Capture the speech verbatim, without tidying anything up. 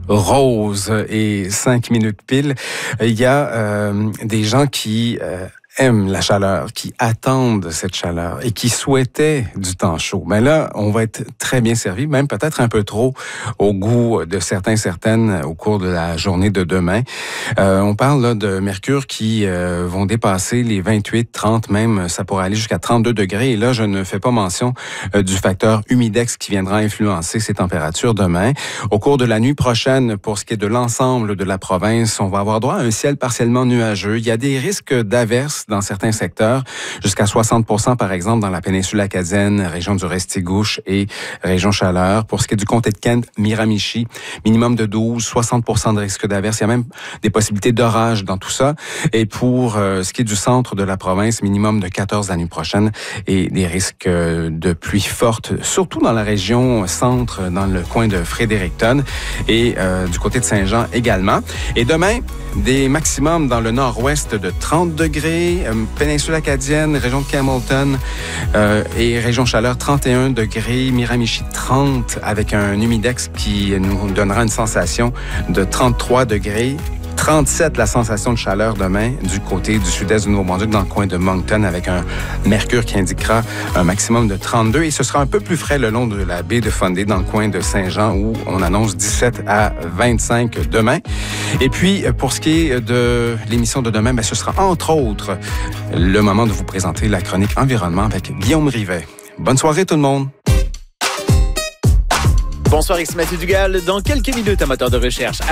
Rose et cinq minutes pile. Il y a euh, des gens qui euh, aiment la chaleur, qui attendent cette chaleur et qui souhaitaient du temps chaud. Mais là, on va être très bien servi, même peut-être un peu trop au goût de certains, certaines au cours de la journée de demain. Euh, on parle là de mercure qui euh, vont dépasser les vingt-huit, trente, même ça pourrait aller jusqu'à trente-deux degrés. Et là, je ne fais pas mention euh, du facteur humidex qui viendra influencer ces températures demain. Au cours de la nuit prochaine, pour ce qui est de l'ensemble de la province, on va avoir droit à un ciel partiellement nuageux. Il y a des risques d'averses dans certains secteurs, jusqu'à soixante pour cent par exemple dans la péninsule acadienne, région du Restigouche et région Chaleur. Pour ce qui est du comté de Kent, Miramichi, minimum de douze, soixante pour cent de risque d'averse. Il y a même des possibilités d'orage dans tout ça. Et pour euh, ce qui est du centre de la province, minimum de quatorze la nuit prochaine et des risques euh, de pluie forte, surtout dans la région centre, dans le coin de Fredericton et euh, du côté de Saint-Jean également. Et demain, des maximums dans le nord-ouest de trente degrés, euh, péninsule acadienne, région de Campbellton euh, et région Chaleur trente et un degrés, Miramichi trente avec un humidex qui nous donnera une sensation de trente-trois degrés. trente-sept la sensation de chaleur demain du côté du sud-est du Nouveau-Brunswick dans le coin de Moncton avec un mercure qui indiquera un maximum de trente-deux et ce sera un peu plus frais le long de la baie de Fundy dans le coin de Saint-Jean où on annonce dix-sept à vingt-cinq demain. Et puis pour ce qui est de l'émission de demain, bien, ce sera entre autres le moment de vous présenter la chronique environnement avec Guillaume Rivet. Bonne soirée tout le monde! Bonsoir, ici Mathieu Dugal. Dans quelques minutes, amateur de recherche.